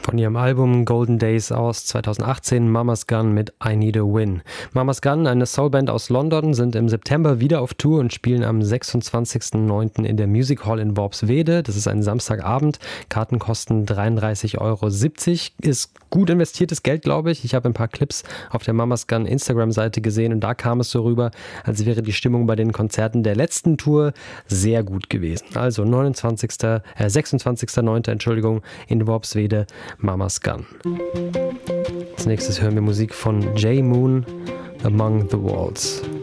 Von ihrem Album Golden Days aus 2018 Mama's Gun mit I Need a Win. Mama's Gun, eine Soulband aus London, sind im September wieder auf Tour und spielen am 26.09. in der Music Hall in Worpswede. Das ist ein Samstagabend. Karten kosten 33,70 €. Ist gut investiertes Geld, glaube ich. Ich habe ein paar Clips auf der Mama's Gun Instagram-Seite gesehen und da kam es so rüber, als wäre die Stimmung bei den Konzerten der letzten Tour sehr gut gewesen. Also 26.09. in Worpswede, Mama's Gun. Als nächstes hören wir Musik von J Moon, Among the Walls.